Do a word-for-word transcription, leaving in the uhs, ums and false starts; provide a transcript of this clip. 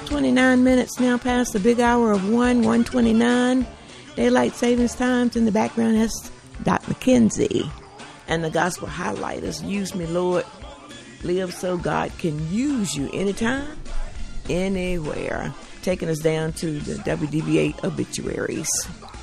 twenty-nine minutes now past the big hour of one, one twenty-nine. Daylight Savings Times. In the background, that's Doc McKenzie. And the Gospel Highlighters, Use Me, Lord. Live so God can use you anytime, anywhere. Taking us down to the W D B eight obituaries.